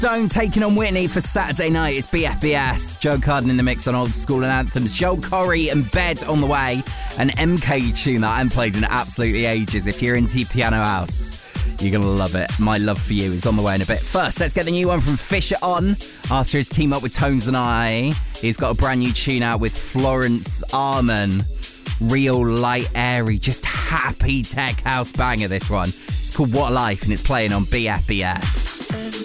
Stone taking on Whitney for Saturday night. It's BFBS. Joe Carden in the mix on Old School and Anthems. Joel Corry and Bed on the way. An MK tune that I haven't played in absolutely ages. If you're into piano house, you're going to love it. My Love For You is on the way in a bit. First, let's get the new one from Fisher On. After his team up with Tones and I, he's got a brand new tune out with Florence Arman. Real light, airy, just happy tech house banger, this one. It's called What a Life, and it's playing on BFBS.